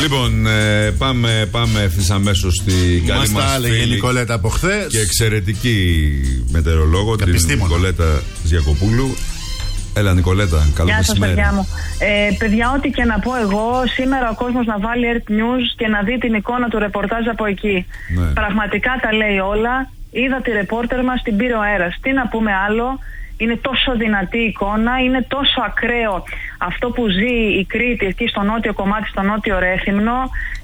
Λοιπόν, πάμε ευθύς αμέσως στην καλή μας φίλη Νικολέτα από χθες και εξαιρετική μετεωρολόγο, την Νικολέτα Ζιακοπούλου. Έλα Νικολέτα, καλό μεσημέρι. Γεια σας παιδιά μου. Παιδιά, ό,τι και να πω εγώ, σήμερα ο κόσμος να βάλει Earth News και να δει την εικόνα του ρεπορτάζ από εκεί. Ναι. Πραγματικά τα λέει όλα. Είδα τη ρεπόρτερ μας, την πήρε ο αέρας. Τι να πούμε άλλο. Είναι τόσο δυνατή εικόνα, είναι τόσο ακραίο αυτό που ζει η Κρήτη εκεί στο νότιο κομμάτι, στο νότιο Ρέθυμνο.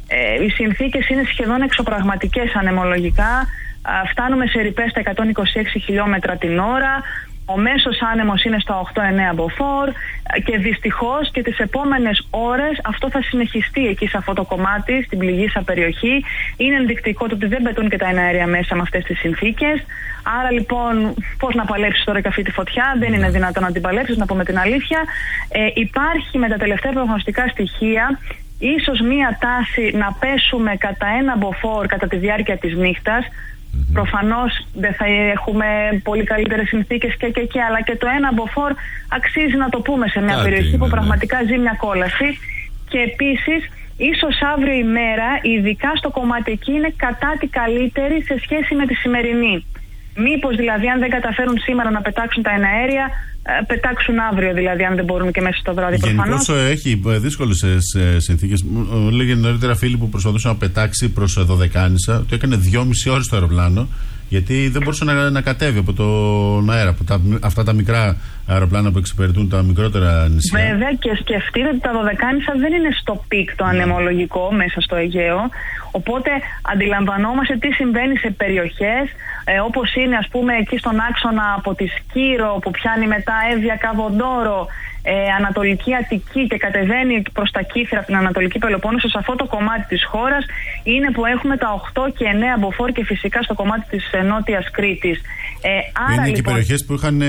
Οι συνθήκες είναι σχεδόν εξωπραγματικές ανεμολογικά. Φτάνουμε σε ρηπές στα 126 χιλιόμετρα την ώρα. Ο μέσος άνεμος είναι στα 8-9 μποφόρ και δυστυχώς και τις επόμενες ώρες αυτό θα συνεχιστεί εκεί σε αυτό το κομμάτι, στην πληγήσα περιοχή. Είναι ενδεικτικό το ότι δεν πετούν και τα εναέρια μέσα με αυτές τις συνθήκες. Άρα λοιπόν, πώς να παλέψεις τώρα και αυτή τη φωτιά, δεν είναι δυνατόν να την παλέψεις, να πούμε την αλήθεια. Υπάρχει με τα τελευταία προγνωστικά στοιχεία ίσως μία τάση να πέσουμε κατά ένα μποφόρ κατά τη διάρκεια της νύχτας. Προφανώς δεν θα έχουμε πολύ καλύτερες συνθήκες και αλλά και το ένα μποφόρ αξίζει να το πούμε σε μια περιοχή που πραγματικά ζει μια κόλαση. Και επίσης ίσως αύριο η μέρα, ειδικά στο κομμάτι εκεί, είναι κατά τη καλύτερη σε σχέση με τη σημερινή. Μήπως δηλαδή αν δεν καταφέρουν σήμερα να πετάξουν τα εναέρια, πετάξουν αύριο δηλαδή, αν δεν μπορούν και μέσα στο βράδυ. Γενικώς έχει δύσκολες συνθήκες. Λέγε νωρίτερα φίλοι που προσπαθούσαν να πετάξει προς Δωδεκάνησα, το έκανε 2,5 ώρες το αεροπλάνο, γιατί δεν μπορούσε να κατέβει από τον αέρα, από αυτά τα μικρά αεροπλάνα που εξυπηρετούν τα μικρότερα νησιά. Βέβαια, και σκεφτείτε ότι τα Δωδεκάνησα δεν είναι στο πικ το ανεμολογικό μέσα στο Αιγαίο. Οπότε αντιλαμβανόμαστε τι συμβαίνει σε περιοχές όπως είναι ας πούμε εκεί στον άξονα από τη Σκύρο που πιάνει μετά Εύβοια, Καβοντόρο, Ανατολική Αττική και κατεβαίνει προς τα Κύθρα από την Ανατολική Πελοπόννησο. Σε αυτό το κομμάτι της χώρας είναι που έχουμε τα 8 και 9 μποφόρ και φυσικά στο κομμάτι της νότιας Κρήτης. Άρα, είναι και οι περιοχές που είχαν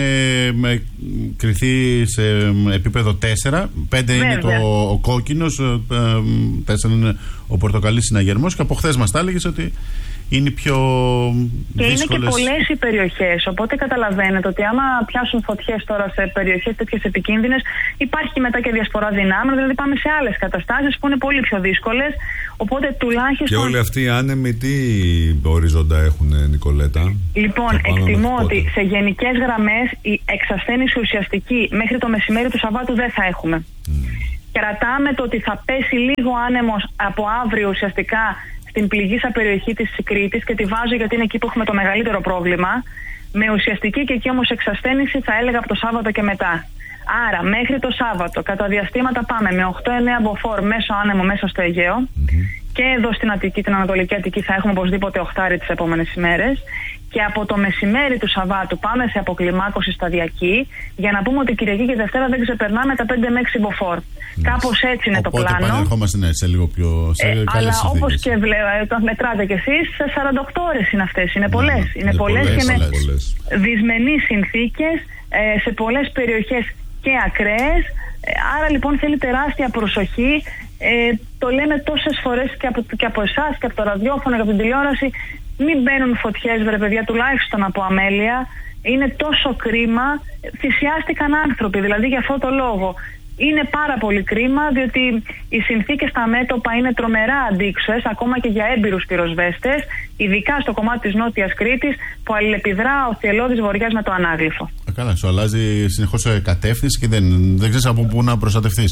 κριθεί σε επίπεδο 4. 5 είναι ο κόκκινος, 4 είναι ο πορτοκαλής συναγερμός και από χθες μας τα έλεγες ότι είναι πιο και δύσκολες. Είναι και πολλές οι περιοχές, οπότε καταλαβαίνετε ότι άμα πιάσουν φωτιές τώρα σε περιοχές τέτοιες επικίνδυνες, υπάρχει μετά και διασπορά δυνάμεων, δηλαδή πάμε σε άλλες καταστάσεις που είναι πολύ πιο δύσκολες, οπότε τουλάχιστον... Και όλοι αυτοί οι άνεμοι τι ορίζοντα έχουν, Νικολέτα? Λοιπόν, εκτιμώ ότι σε γενικές γραμμές η εξασθένηση ουσιαστική μέχρι το μεσημέρι του Σαββάτου δεν θα έχουμε. Κρατάμε το ότι θα πέσει λίγο άνεμος από αύριο ουσιαστικά στην πληγήσα περιοχή της Κρήτης και τη βάζω γιατί είναι εκεί που έχουμε το μεγαλύτερο πρόβλημα. Με ουσιαστική και εκεί όμως εξασθένηση θα έλεγα από το Σάββατο και μετά. Άρα μέχρι το Σάββατο κατά διαστήματα πάμε με 8-9 μποφόρ μέσω άνεμο μέσα στο Αιγαίο. Και εδώ στην Αττική, την Ανατολική Αττική, θα έχουμε οπωσδήποτε οχτάρι τις επόμενες ημέρες. Και από το μεσημέρι του Σαββάτου πάμε σε αποκλιμάκωση σταδιακή για να πούμε ότι Κυριακή και Δευτέρα δεν ξεπερνάμε τα 5 με 6 μποφόρ. Κάπως έτσι είναι το πλάνο. Οπότε πανερχόμαστε σε λίγο πιο αλλά όπως και το μετράτε κι εσείς, σε 48 ώρες είναι αυτές. Είναι πολλές. Είναι πολλές και με δυσμενείς συνθήκες σε πολλές περιοχές και ακραίες. Άρα λοιπόν θέλει τεράστια προσοχή. Το λέμε τόσες φορές και από εσάς και από το ραδιόφωνο και από την τηλεόραση. Μην μπαίνουν φωτιές, βρε παιδιά, τουλάχιστον από αμέλεια. Είναι τόσο κρίμα. Θυσιάστηκαν άνθρωποι, δηλαδή για αυτό το λόγο. Είναι πάρα πολύ κρίμα, διότι οι συνθήκες στα μέτωπα είναι τρομερά αντίξωες, ακόμα και για έμπειρους πυροσβέστες, ειδικά στο κομμάτι της Νότιας Κρήτης, που αλληλεπιδρά ο θυελλώδης βοριάς με το ανάγλυφο. Καλά, σου αλλάζει συνεχώς κατεύθυνση και δεν ξέρεις από πού να προστατευτείς.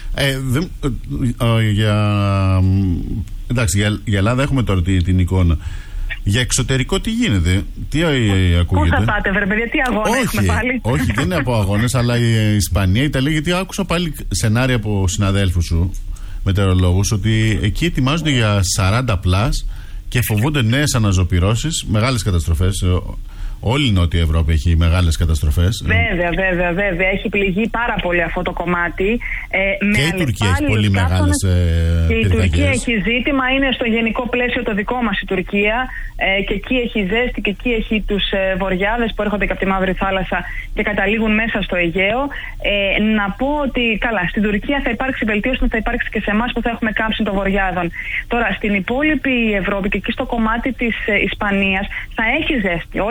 Εντάξει, για Ελλάδα έχουμε τώρα την εικόνα. Για εξωτερικό τι γίνεται, τι ακούγεται? Πού θα πάτε, βρε παιδιά, τι αγώνα έχουμε πάλι? Όχι, δεν είναι από αγώνες, αλλά η Ισπανία, η Ιταλία, γιατί άκουσα πάλι σενάρια από συναδέλφους σου, μετεωρολόγους, ότι εκεί ετοιμάζονται για 40 πλάς και φοβούνται νέες αναζωπυρώσεις, μεγάλες καταστροφές. Όλη η Νότια Ευρώπη έχει μεγάλες καταστροφές. Βέβαια. Έχει πληγεί πάρα πολύ αυτό το κομμάτι. Και η Τουρκία έχει πολύ μεγάλες και η Τουρκία έχει ζήτημα. Είναι στο γενικό πλαίσιο το δικό μας η Τουρκία. Και εκεί έχει ζέστη και εκεί έχει τους βοριάδες που έρχονται και από τη Μαύρη Θάλασσα και καταλήγουν μέσα στο Αιγαίο. Να πω ότι καλά, στην Τουρκία θα υπάρξει βελτίωση, θα υπάρξει και σε εμάς που θα έχουμε κάμψη των βοριάδων. Τώρα στην υπόλοιπη Ευρώπη και εκεί στο κομμάτι της Ισπανίας θα έχει ζέστη όλες τις επόμενες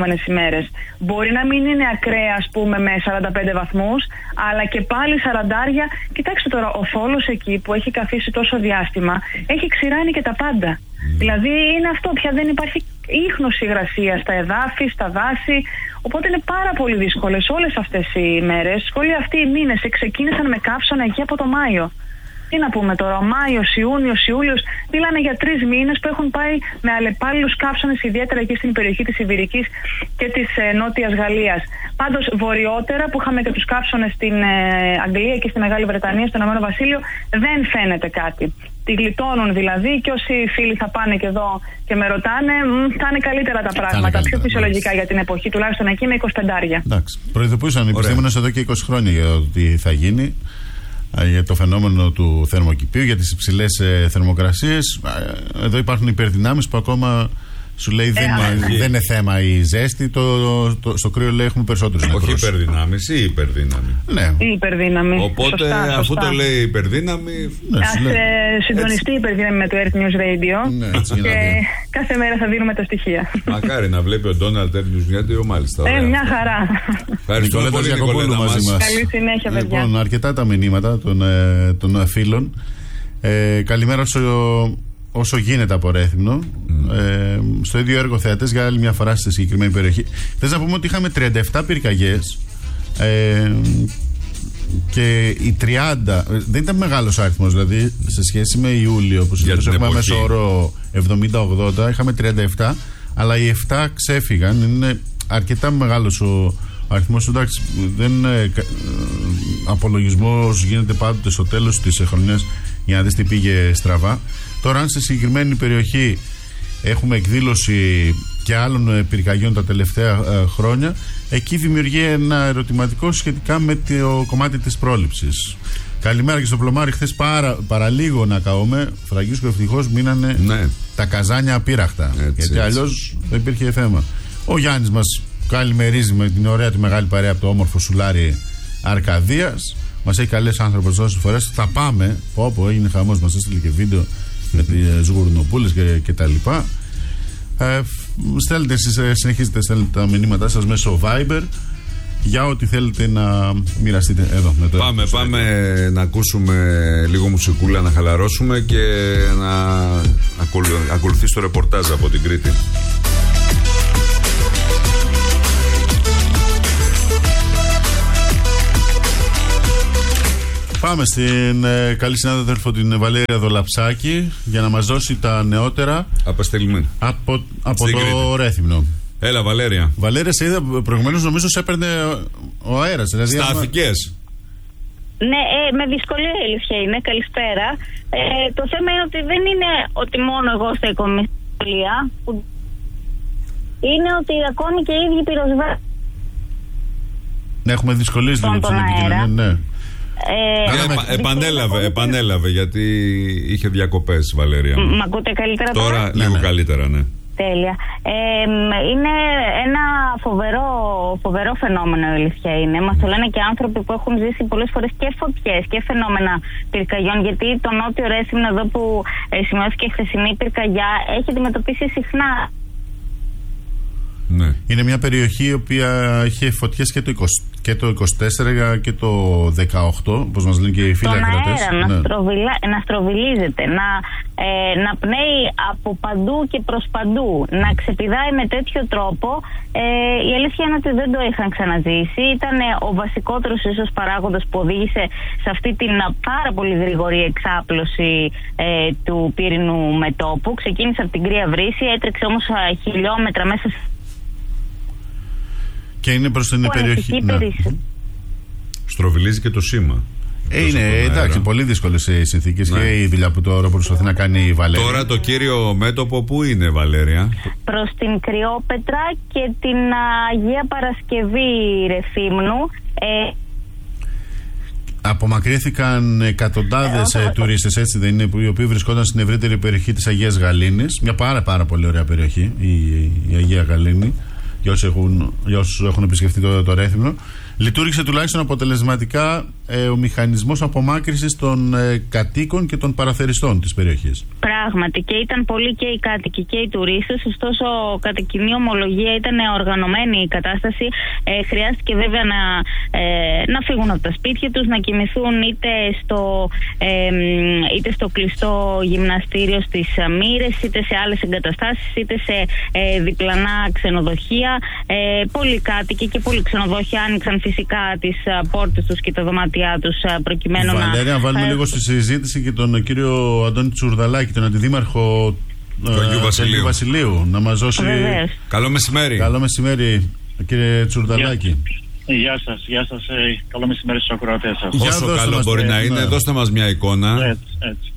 επόμενες ημέρες. Μπορεί να μην είναι ακραία, ας πούμε, με 45 βαθμούς, αλλά και πάλι 40. Κοιτάξτε τώρα, ο θόλος εκεί που έχει καθίσει τόσο διάστημα έχει ξηράνει και τα πάντα. Δηλαδή είναι αυτό, πια δεν υπάρχει ίχνος υγρασία στα εδάφη, στα δάση. Οπότε είναι πάρα πολύ δύσκολες όλες αυτές οι μέρες. Όλοι αυτοί οι μήνες ξεκίνησαν με καύσωνα εκεί από το Μάιο. Τι να πούμε τώρα, ο Μάιος, Ιούνιος, Ιούλιος, μιλάνε για 3 μήνες που έχουν πάει με αλλεπάλληλους καύσωνες, ιδιαίτερα εκεί στην περιοχή της Ιβηρικής και της Νότιας Γαλλίας. Πάντως, βορειότερα που είχαμε και τους καύσωνες στην Αγγλία και στη Μεγάλη Βρετανία, στο Ηνωμένο Βασίλειο, δεν φαίνεται κάτι. Τη γλιτώνουν δηλαδή, και όσοι φίλοι θα πάνε και εδώ και με ρωτάνε, θα είναι καλύτερα τα πράγματα. Πιο φυσιολογικά για την εποχή, τουλάχιστον εκεί με 25. Εντάξει. Προειδοποιούσαν οι επιστήμονες εδώ και 20 χρόνια για το τι θα γίνει, για το φαινόμενο του θερμοκηπίου, για τις υψηλές θερμοκρασίες. Εδώ υπάρχουν υπερδυνάμεις που ακόμα σου λέει δεν είναι θέμα η ζέστη. Στο κρύο λέει έχουμε περισσότερους νεκρούς. Όχι υπερδυνάμεις ή υπερδύναμη. Ναι. Η υπερδύναμη. Οπότε σωστά. αφού το λέει υπερδύναμη, ας συντονιστεί η υπερδύναμη με το Earth News Radio. Ναι, και κάθε μέρα θα δίνουμε τα στοιχεία. Μακάρι να βλέπει ο Ντόναλντ Earth News Radio, μάλιστα. Μια χαρά. Ευχαριστούμε πολύ, Νικολέτα μας. Καλή συνέχεια, παιδιά. Λοιπόν, αρκετά τα μηνύματα των φίλων. Καλημέρα όσο γίνεται από Ρέθυμνο. Στο ίδιο έργο θεατές για άλλη μια φορά στη συγκεκριμένη περιοχή. Θες να πούμε ότι είχαμε 37 πυρκαγιές και οι 30 δεν ήταν μεγάλος αριθμός, δηλαδή σε σχέση με Ιούλιο που συνήθως έχουμε μέσο όρο 70-80, είχαμε 37, αλλά οι 7 ξέφυγαν. Είναι αρκετά μεγάλος ο αριθμός. Εντάξει, απολογισμός γίνεται πάντοτε στο τέλος της χρονιάς για να δεις τι πήγε στραβά. Τώρα, αν στη συγκεκριμένη περιοχή έχουμε εκδήλωση και άλλων πυρκαγιών τα τελευταία χρόνια, εκεί δημιουργεί ένα ερωτηματικό σχετικά με το κομμάτι της πρόληψης. Καλημέρα και στο Πλωμάρι. Χθες παραλίγο να καούμε. Φραγκίσκο, ευτυχώς μείνανε τα καζάνια απείραχτα. Γιατί αλλιώς δεν υπήρχε θέμα. Ο Γιάννης μας καλημερίζει με την ωραία του μεγάλη παρέα από το όμορφο Σουλάρι Αρκαδίας. Μας έχει καλέσει άνθρωπος τόσες φορές. Θα πάμε. Όπου έγινε χαμός, μας έστειλε και βίντεο με τις γουρνοπούλες και τα λοιπά. Στέλνετε εσείς, συνεχίζετε τα μηνύματά σας μέσω Viber για ό,τι θέλετε να μοιραστείτε εδώ. Με το πάμε να ακούσουμε λίγο μουσικούλα, να χαλαρώσουμε και να ακολουθήσει το ρεπορτάζ από την Κρήτη. Πάμε στην καλή συνάδελφο την Βαλέρια Δολαψάκη για να μας δώσει τα νεότερα απεστελμένη από το Ρέθυμνο. Έλα, Βαλέρια. Βαλέρια, σε είδα προηγουμένως, νομίζω σε έπαιρνε ο αέρας. Δηλαδή, στάθηκες. Ναι, με δυσκολία η αλήθεια είναι. Καλησπέρα. Το θέμα είναι ότι δεν είναι ότι μόνο εγώ στέκω με δυσκολία. Είναι ότι ακόμη και οι ίδιοι πυροσβέστες. Ναι, έχουμε δυσκολίες λίγο στην επικοινωνία. Ναι. Επανέλαβε γιατί είχε διακοπές, Βαλέρια. Μ' ακούτε καλύτερα τώρα? Τώρα λίγο καλύτερα, ναι. Τέλεια. Είναι ένα φοβερό φαινόμενο, η αλήθεια είναι. Μας το λένε και άνθρωποι που έχουν ζήσει πολλές φορές και φωτιές και φαινόμενα πυρκαγιών. Γιατί το νότιο Ρέθυμνο, εδώ που σημειώθηκε χθεσινή πυρκαγιά, έχει αντιμετωπίσει συχνά. Ναι. Είναι μια περιοχή η οποία είχε φωτιές και το 24 και το 18, όπως μας λένε και οι φίλοι ακροατές. Τον αέρα να στροβιλίζεται, να πνέει από παντού και προς παντού, να ξεπηδάει με τέτοιο τρόπο. Η αλήθεια είναι ότι δεν το είχαν ξαναζήσει. Ήταν ο βασικότερος ίσως παράγοντας που οδήγησε σε αυτή την πάρα πολύ γρήγορη εξάπλωση του πύρινου μετώπου. Ξεκίνησε από την Κρύα Βρύση, έτρεξε όμως χιλιόμετρα μέσα και είναι προς την περιοχή. Στροβιλίζει και το σήμα. Είναι εντάξει, πολύ δύσκολες οι συνθήκες και η δουλειά που τώρα προσπαθεί να κάνει η Βαλέρια. Τώρα το κύριο μέτωπο πού είναι, Βαλέρια? Προς την Κρυόπετρα και την Αγία Παρασκευή Ρεθύμνου. Απομακρύνθηκαν εκατοντάδες τουρίστες, έτσι δεν είναι, οι οποίοι βρισκόταν στην ευρύτερη περιοχή της Αγίας Γαλήνης. Μια πάρα πολύ ωραία περιοχή η Αγία Γαλήνη. Για όσους έχουν επισκεφτεί το Ρέθυμνο, λειτουργήσε τουλάχιστον αποτελεσματικά ο μηχανισμός απομάκρυσης των κατοίκων και των παραθεριστών της περιοχής. Πράγματι, και ήταν πολλοί και οι κάτοικοι και οι τουρίστες, ωστόσο κατά κοινή ομολογία ήταν οργανωμένη η κατάσταση. Χρειάστηκε βέβαια να φύγουν από τα σπίτια τους, να κοιμηθούν είτε στο κλειστό γυμναστήριο στις Μοίρες, είτε σε άλλες εγκαταστάσεις, είτε σε διπλανά ξενοδοχεία. Πολλοί κάτοικοι και πολλοί ξενοδόχοι άνοιξαν φυσικά τις πόρτες τους και τα δωμάτια τους προκειμένου Βαλέρια, να βάλουμε λίγο στη συζήτηση και τον κύριο Αντώνη Τσουρδαλάκη, τον αντιδήμαρχο του Αγίου Βασιλείου, να μας δώσει. Καλό μεσημέρι. Καλό μεσημέρι, κύριε Τσουρδαλάκη. Γεια σας, καλό μεσημέρι στους ακροατές σας. Όσο καλό μπορεί να είναι, δώστε μας μια εικόνα. Έτσι.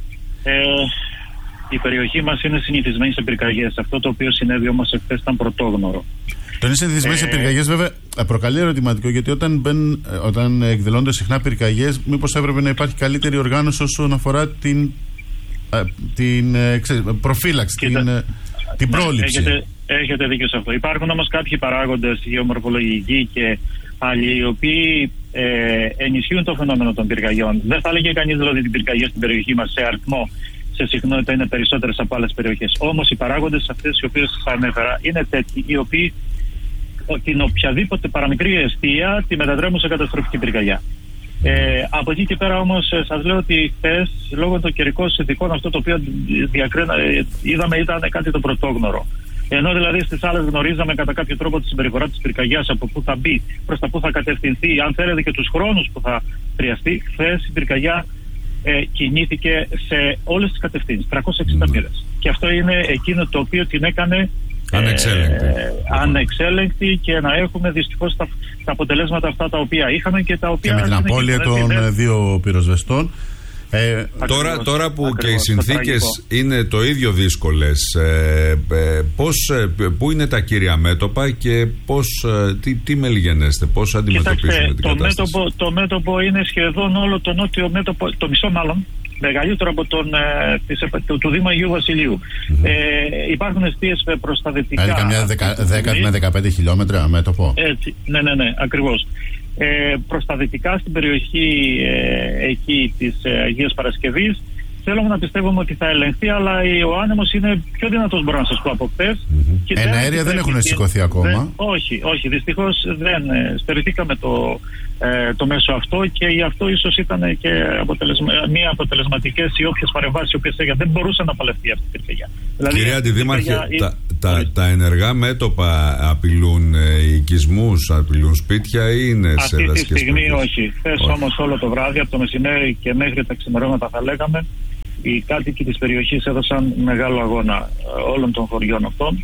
Η περιοχή μας είναι συνηθισμένη σε πυρκαγιές. Αυτό το οποίο συνέβη όμως εχθές ήταν πρωτόγνωρο. Το είναι συνηθισμένη σε πυρκαγιές, βέβαια, προκαλεί ερωτηματικό, γιατί όταν εκδηλώνονται συχνά πυρκαγιές, μήπως έπρεπε να υπάρχει καλύτερη οργάνωση όσον αφορά την προφύλαξη, την πρόληψη. Έχετε δίκιο σε αυτό. Υπάρχουν όμως κάποιοι παράγοντες γεωμορφολογικοί και άλλοι, οι οποίοι ενισχύουν το φαινόμενο των πυρκαγιών. Δεν θα έλεγε κανείς δηλαδή την πυρκαγιά στην περιοχή μας σε αριθμό, σε συχνότητα είναι περισσότερες από άλλες περιοχές. Όμως οι παράγοντες αυτές οι οποίες σας ανέφερα είναι τέτοιοι, οι οποίοι την οποιαδήποτε παραμικρή αιστεία τη μετατρέπουν σε καταστροφική πυρκαγιά. Από εκεί και πέρα όμως σας λέω ότι χθες, λόγω των καιρικών συνθηκών, αυτό το οποίο είδαμε ήταν κάτι το πρωτόγνωρο. Ενώ δηλαδή στις άλλες γνωρίζαμε κατά κάποιο τρόπο τη συμπεριφορά της πυρκαγιάς, από πού θα μπει, προς τα πού θα κατευθυνθεί, αν θέλετε και τους χρόνους που θα χρειαστεί. Χθες η πυρκαγιά κινήθηκε σε όλες τις κατευθύνσεις, 360 μοίρες. Και αυτό είναι εκείνο το οποίο την έκανε ανεξέλεγκτη και να έχουμε δυστυχώς τα αποτελέσματα αυτά τα οποία είχαμε και τα οποία. Και με την απώλεια των δύο πυροσβεστών. Τώρα που και οι συνθήκες είναι το ίδιο δύσκολες, πού είναι τα κύρια μέτωπα και τι μελγενέστε, πώς αντιμετωπίζουμε την κατάσταση? Το μέτωπο είναι σχεδόν όλο το νότιο μέτωπο, το μισό μάλλον, μεγαλύτερο από του Δήμου Αγίου Βασιλείου. Υπάρχουν εστίες προς τα δυτικά. Δηλαδή καμιά 10 με 15 χιλιόμετρα μέτωπο. Έτσι, ναι, ακριβώς. Προς τα δυτικά, στην περιοχή εκεί της Αγίας Παρασκευής, θέλουμε να πιστεύουμε ότι θα ελεγχθεί, αλλά ο άνεμος είναι πιο δυνατός, μπορώ να σας πω, από χθες. Εναέρια δεν έχουν σηκωθεί ακόμα. Όχι, δυστυχώς δεν στερηθήκαμε το μέσο αυτό, και γι' αυτό ίσως ήταν και μία αποτελεσματικές οι όποιες παρεμβάσεις οι οποίες έγιναν. Δεν μπορούσε να παλευτεί αυτή η πυρκαγιά. Κυρία Αντιδήμαρχε, τα ενεργά μέτωπα απειλούν οικισμούς, απειλούν σπίτια ή είναι σε δασικές? Αυτή τη στιγμή όχι. Χθες όμως όλο το βράδυ, από το μεσημέρι και μέχρι τα ξημερώματα θα λέγαμε, οι κάτοικοι της περιοχής έδωσαν μεγάλο αγώνα όλων των χωριών αυτών,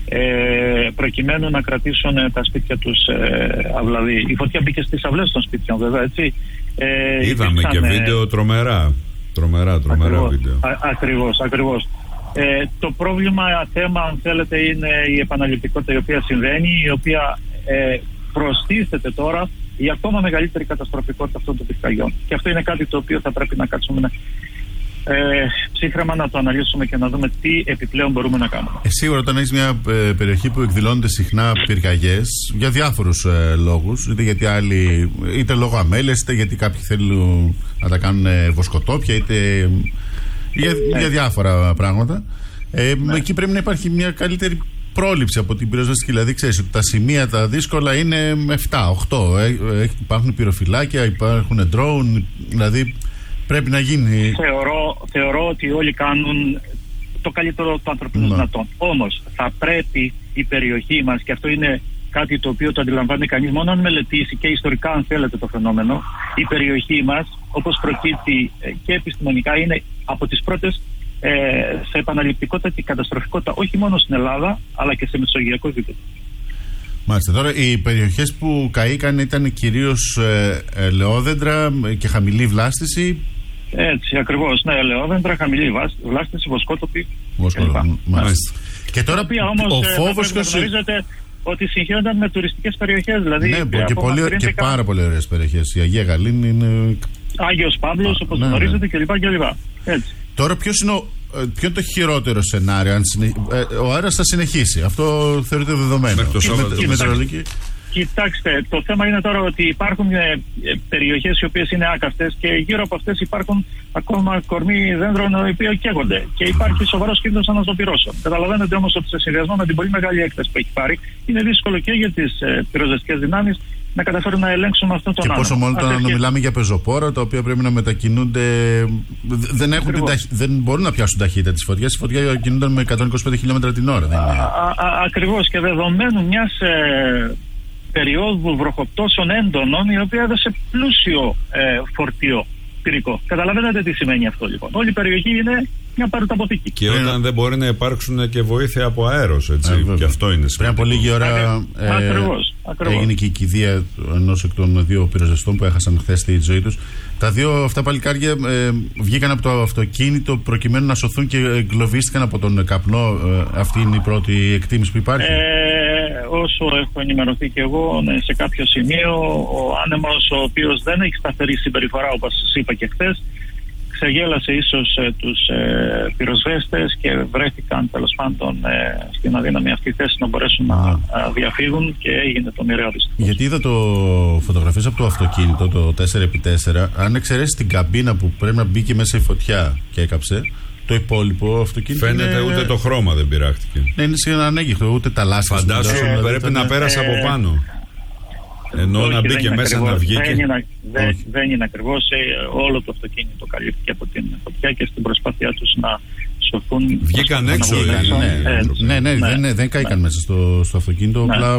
προκειμένου να κρατήσουν τα σπίτια τους αυλαβή. Η φωτιά μπήκε στις αυλές των σπίτιων, βέβαια, έτσι. Είδαμε και βίντεο τρομερά βίντεο. Ακριβώς. Το θέμα, αν θέλετε, είναι η επαναληπτικότητα η οποία συμβαίνει, η οποία προστίθεται τώρα η ακόμα μεγαλύτερη καταστροφικότητα αυτών των πυρκαγιών. Και αυτό είναι κάτι το οποίο θα πρέπει να κάτσουμε ψύχρεμα να το αναλύσουμε και να δούμε τι επιπλέον μπορούμε να κάνουμε. Σίγουρα, όταν έχεις μια περιοχή που εκδηλώνονται συχνά πυρκαγιές για διάφορους λόγους, είτε λόγω αμέλειας, είτε γιατί κάποιοι θέλουν να τα κάνουν βοσκοτόπια, είτε για διάφορα πράγματα, εκεί πρέπει να υπάρχει μια καλύτερη πρόληψη από την πυροσβεστική. Δηλαδή, ξέρεις ότι τα σημεία τα δύσκολα είναι 7-8. Υπάρχουν πυροφυλάκια, υπάρχουν ντρόουν, δηλαδή πρέπει να γίνει. Θεωρώ ότι όλοι κάνουν το καλύτερο το ανθρωπίνο δυνατόν. Όμως θα πρέπει η περιοχή μας, και αυτό είναι κάτι το οποίο το αντιλαμβάνει κανείς μόνο αν μελετήσει και ιστορικά, αν θέλετε, το φαινόμενο, η περιοχή μας, όπως προκύπτει και επιστημονικά, είναι από τις πρώτες σε επαναληπτικότητα και καταστροφικότητα, όχι μόνο στην Ελλάδα αλλά και σε μεσογειακό επίπεδο. Μάλιστα. Τώρα, οι περιοχές που καήκαν ήταν κυρίως ελαιόδεντρα και χαμηλή βλάστηση. Έτσι, ακριβώς. Ναι, ελαιόδεντρα, χαμηλή βλάστηση, βοσκότοποι. Μάλιστα. Και τώρα όμως, ο φόβος γνωρίζετε ότι συγχέονταν με τουριστικές περιοχές. Δηλαδή, ναι, και πάρα πολύ ωραίες περιοχές. Η Αγία Γαλήνη είναι. Άγιος Παύλος, όπως γνωρίζετε, κλπ. Έτσι. Τώρα, ποιο είναι το χειρότερο σενάριο? Ο αέρας θα συνεχίσει. Αυτό θεωρείται δεδομένο. Κοιτάξτε, το θέμα είναι τώρα ότι υπάρχουν περιοχές οι οποίες είναι άκαυτες και γύρω από αυτές υπάρχουν ακόμα κορμί δέντρων οι οποίοι καίγονται και υπάρχει σοβαρός κίνδυνος αναζωπυρώσεων. Καταλαβαίνετε όμως ότι σε συνδυασμό με την πολύ μεγάλη έκταση που έχει πάρει, είναι δύσκολο και για τις πυροσβεστικές δυνάμεις να καταφέρουν να ελέγξουν αυτόν τον άνθρωπο. Και πόσο μάλλον όταν μιλάμε για πεζοπόρα, τα οποία πρέπει να μετακινούνται. Δεν μπορούν να πιάσουν ταχύτητα τη φωτιά. Η φωτιά κινούνται με 125 χιλιόμετρα την ώρα. Ακριβώς, και δεδομένου μιας περίοδου βροχοπτώσεων έντονων, η οποία έδωσε πλούσιο φορτίο πυρικό. Καταλαβαίνετε τι σημαίνει αυτό, λοιπόν. Όλη η περιοχή είναι μια παρουταποθήκη. Και όταν δεν μπορεί να υπάρξουν και βοήθεια από αέρος, έτσι. Και αυτό είναι σημαντικό. Πριν από λίγη ώρα έγινε και η κηδεία ενός εκ των δύο πυροσβεστών που έχασαν χθες τη ζωή τους. Τα δύο αυτά παλικάρια βγήκαν από το αυτοκίνητο προκειμένου να σωθούν και εγκλωβίστηκαν από τον καπνό. Αυτή είναι η πρώτη εκτίμηση που υπάρχει. Όσο έχω ενημερωθεί και εγώ, σε κάποιο σημείο ο άνεμος, ο οποίος δεν έχει σταθερή συμπεριφορά, όπως σας είπα και χθες, ξεγέλασε ίσως τους πυροσβέστες και βρέθηκαν τέλος πάντων στην αδύναμη αυτή θέση να μπορέσουν να διαφύγουν και έγινε το μοιραίο δυστυχώς. Γιατί είδα φωτογραφίες από το αυτοκίνητο, το 4x4, αν εξαιρέσει την καμπίνα που πρέπει να μπήκε μέσα η φωτιά και έκαψε, το υπόλοιπο αυτοκίνητο. Φαίνεται ούτε το χρώμα δεν πειράχτηκε. Ναι, είναι σχεδόν ανέγγιχτο, ούτε τα λάστιχα. Φαντάσου πρέπει να πέρασε από πάνω. Ενώ να μπήκε μέσα να βγει. Δεν είναι ακριβώς. Όλο το αυτοκίνητο καλύφθηκε από την φωτιά και στην προσπάθειά τους να σωθούν. Βγήκαν έξω. Ναι, δεν κάηκαν μέσα στο αυτοκίνητο. Απλά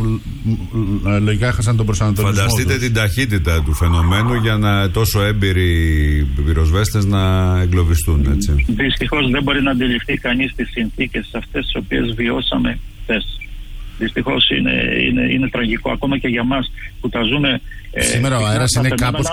λογικά έχασαν τον προσανατολισμό. Φανταστείτε την ταχύτητα του φαινομένου για να τόσο έμπειροι πυροσβέστες να εγκλωβιστούν, έτσι. Δυστυχώς δεν μπορεί να αντιληφθεί κανείς τις συνθήκες αυτές τις οποίες βιώσαμε χθες. Δυστυχώς είναι τραγικό ακόμα και για μας που τα ζούμε. Σήμερα ο αέρας είναι κάπως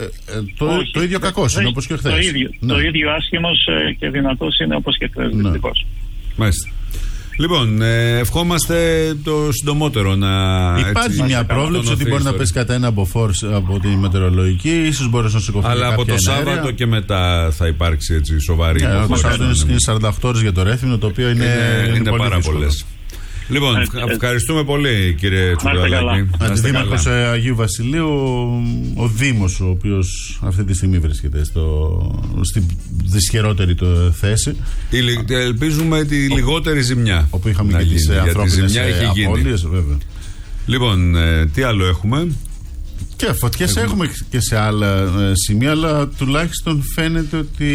το ίδιο κακός είναι όπως και χθες. Το ίδιο άσχημος και δυνατός είναι όπως και χθες, δυστυχώς. Μάλιστα. Λοιπόν, ευχόμαστε το συντομότερο να. Υπάρχει μια πρόβλεψη ότι μπορεί να πέσει κατά ένα από τη μετεωρολογική, ίσως μπορεί να σηκωθεί. Αλλά από το Σάββατο και μετά θα υπάρξει έτσι σοβαρή. Το Σάββατο είναι 48 ώρες για το Ρέθυμνο, το οποίο είναι πάρα πολλές. Λοιπόν, ευχαριστούμε πολύ, κύριε Τσουγκαλάκη. Αντιδήμαρχος Αγίου Βασιλείου, ο Δήμος, ο οποίος αυτή τη στιγμή βρίσκεται στην δυσχερότερη θέση. Ελπίζουμε τη λιγότερη ζημιά. Όπου είχαμε και τις ανθρώπινες απώλειες, βέβαια. Λοιπόν, τι άλλο έχουμε? Και φωτιές έχουμε και σε άλλα σημεία, αλλά τουλάχιστον φαίνεται ότι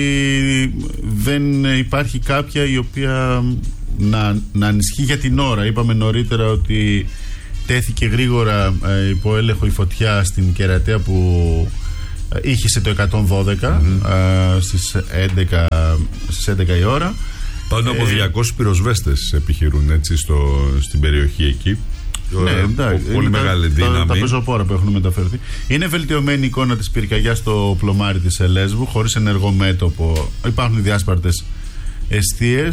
δεν υπάρχει κάποια η οποία να ανισχύει για την ώρα. Είπαμε νωρίτερα ότι τέθηκε γρήγορα υπό έλεγχο η φωτιά στην Κερατέα που ήχησε το 112 στις 11 η ώρα. Πάνω από 200 πυροσβέστες επιχειρούν έτσι στην περιοχή εκεί. Πολύ μεγάλη δύναμη. Τα πεζοπόρα που έχουν μεταφερθεί. Είναι βελτιωμένη η εικόνα της πυρκαγιάς στο πλωμάρι της Ελέσβου, χωρίς ενεργό μέτωπο. Υπάρχουν διάσπαρτες εστίες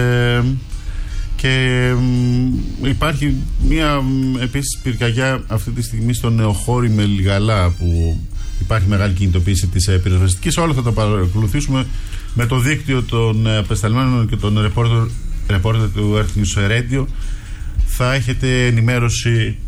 και υπάρχει μια επίσης πυρκαγιά αυτή τη στιγμή στο Νεοχώρι με Λιγαλά, που υπάρχει μεγάλη κινητοποίηση της πυροσβεστικής. Όλα θα τα παρακολουθήσουμε με το δίκτυο των απεσταλμένων και των ρεπόρτερ του Earth News Radio. Θα έχετε ενημέρωση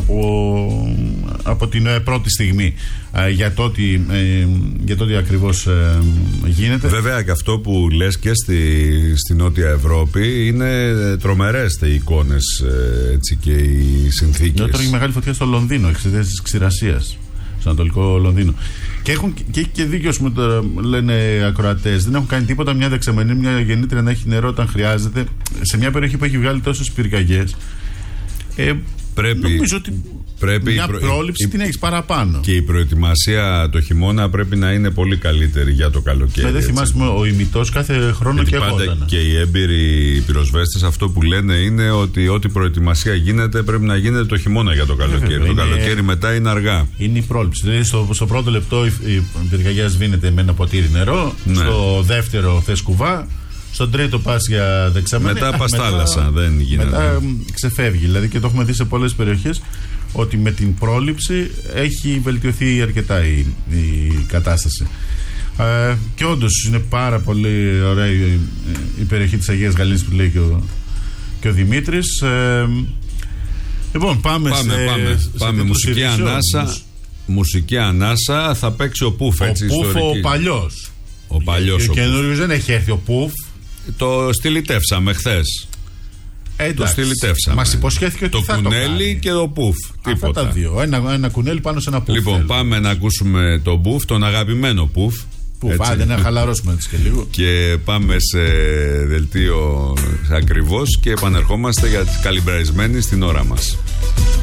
από την πρώτη στιγμή για το τι ακριβώς γίνεται. Βέβαια και αυτό που λες και στη Νότια Ευρώπη είναι τρομερές οι εικόνες έτσι, και οι συνθήκες. Τώρα έχει μεγάλη φωτιά στο Λονδίνο εξαιτίας της ξηρασίας, στο Ανατολικό Λονδίνο. Και έχουν και δίκιο, λένε ακροατές. Δεν έχουν κάνει τίποτα. Μια δεξαμενή, μια γεννήτρια να έχει νερό όταν χρειάζεται. Σε μια περιοχή που έχει βγάλει τόσες πυρκαγιές. Νομίζω ότι μια πρόληψη την έχεις παραπάνω. Και η προετοιμασία το χειμώνα πρέπει να είναι πολύ καλύτερη για το καλοκαίρι. Δεν θυμάσαι ο ημιτός κάθε χρόνο και πάντα και οι έμπειροι πυροσβέστες αυτό που λένε είναι ότι ό,τι προετοιμασία γίνεται πρέπει να γίνεται το χειμώνα για το καλοκαίρι. Το καλοκαίρι μετά είναι αργά. Είναι η πρόληψη. Δηλαδή στο πρώτο λεπτό η πυρκαγιά σβήνεται με ένα ποτήρι νερό. Ναι. Στο δεύτερο θες κουβά. Στον τρίτο πας για δεξαμενή. Μετά πας θάλασσα, δεν γίνεται. Μετά ξεφεύγει. Δηλαδή και το έχουμε δει σε πολλές περιοχές ότι με την πρόληψη έχει βελτιωθεί αρκετά η κατάσταση. Και όντως είναι πάρα πολύ ωραία η περιοχή της Αγίας Γαλήνης που λέει και ο Δημήτρης. Λοιπόν, πάμε μουσική ανάσα. Μουσική ανάσα, θα παίξει ο Πουφ. Ο Πουφ ο παλιός. Ο παλιός. Ο καινούριος δεν έχει έρθει ο Πουφ. Το στυλιτεύσαμε χθες. Το στυλιτεύσαμε. Μας υποσχέθηκε ότι θα το κουνέλι και ο Πουφ. Αυτά τα δύο. Ένα κουνέλι πάνω σε ένα Πουφ. Λοιπόν, πάμε να ακούσουμε τον Πουφ, τον αγαπημένο Πουφ. Άντε να χαλαρώσουμε έτσι και λίγο. Και πάμε σε δελτίο ακριβώς και επανερχόμαστε για τις καλυμπραρισμένοι στην ώρα μας.